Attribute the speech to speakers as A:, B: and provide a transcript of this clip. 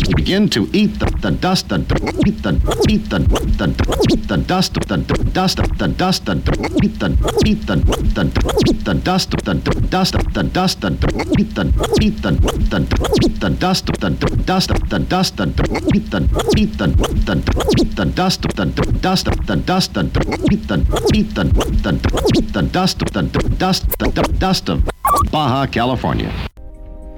A: begin to eat the dust, the dust, the dust, the dust, the dust, the dust, the dust, the dust, the dust, the dust, the dust of Baja California.